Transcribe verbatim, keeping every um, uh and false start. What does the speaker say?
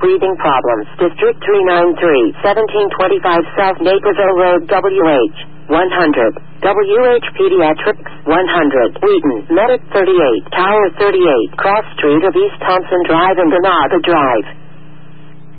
breathing problems. District three ninety-three, seventeen twenty-five South Naperville Road, W H one hundred. W H Pediatrics, one hundred. Wheaton, Medic thirty-eight, Tower thirty-eight, Cross Street of East Thompson Drive and Granada Drive.